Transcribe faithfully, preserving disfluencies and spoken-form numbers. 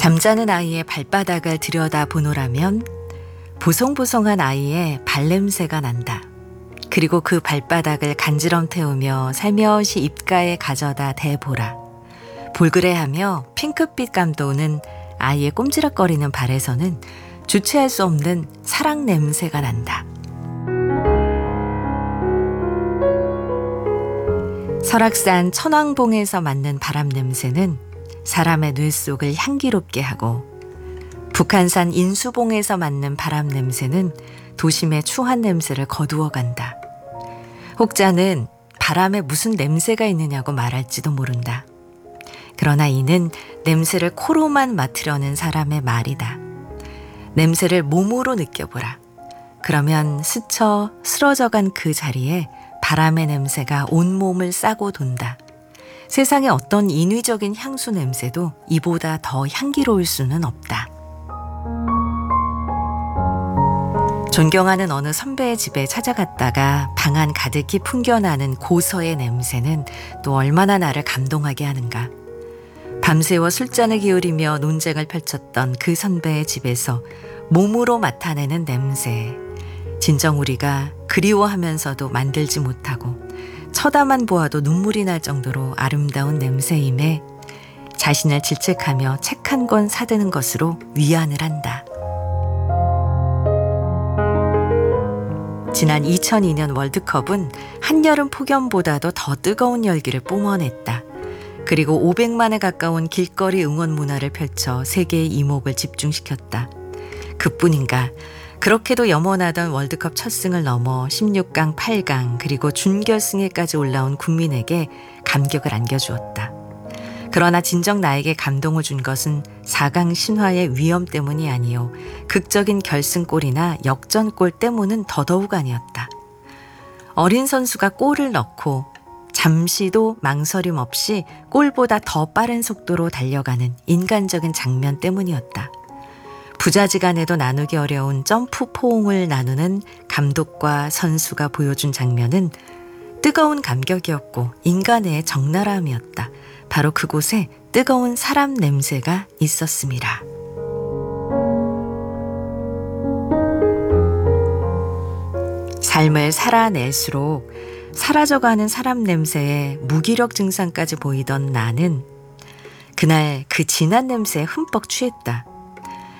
잠자는 아이의 발바닥을 들여다보노라면 보송보송한 아이의 발냄새가 난다. 그리고 그 발바닥을 간지럼 태우며 살며시 입가에 가져다 대보라. 볼그레하며 핑크빛 감도는 아이의 꼼지락거리는 발에서는 주체할 수 없는 사랑 냄새가 난다. 설악산 천왕봉에서 맡는 바람 냄새는 사람의 뇌 속을 향기롭게 하고, 북한산 인수봉에서 맡는 바람 냄새는 도심의 추한 냄새를 거두어 간다. 혹자는 바람에 무슨 냄새가 있느냐고 말할지도 모른다. 그러나 이는 냄새를 코로만 맡으려는 사람의 말이다. 냄새를 몸으로 느껴보라. 그러면 스쳐 쓰러져간 그 자리에 바람의 냄새가 온몸을 싸고 돈다. 세상의 어떤 인위적인 향수 냄새도 이보다 더 향기로울 수는 없다. 존경하는 어느 선배의 집에 찾아갔다가 방 안 가득히 풍겨나는 고서의 냄새는 또 얼마나 나를 감동하게 하는가. 밤새워 술잔을 기울이며 논쟁을 펼쳤던 그 선배의 집에서 몸으로 맡아내는 냄새. 진정 우리가 그리워하면서도 만들지 못하고 쳐다만 보아도 눈물이 날 정도로 아름다운 냄새임에 자신을 질책하며 책 한 권 사드는 것으로 위안을 한다. 지난 이천이 년 월드컵은 한여름 폭염보다도 더 뜨거운 열기를 뿜어냈다. 그리고 오백만에 가까운 길거리 응원 문화를 펼쳐 세계의 이목을 집중시켰다. 그뿐인가, 그렇게도 염원하던 월드컵 첫 승을 넘어 십육 강, 팔 강 그리고 준결승에까지 올라온 국민에게 감격을 안겨주었다. 그러나 진정 나에게 감동을 준 것은 사 강 신화의 위험 때문이 아니요, 극적인 결승골이나 역전골 때문은 더더욱 아니었다. 어린 선수가 골을 넣고 잠시도 망설임 없이 골보다 더 빠른 속도로 달려가는 인간적인 장면 때문이었다. 부자지간에도 나누기 어려운 점프 포옹을 나누는 감독과 선수가 보여준 장면은 뜨거운 감격이었고 인간의 적나라함이었다. 바로 그곳에 뜨거운 사람 냄새가 있었습니다. 삶을 살아낼수록 사라져가는 사람 냄새에 무기력 증상까지 보이던 나는 그날 그 진한 냄새에 흠뻑 취했다.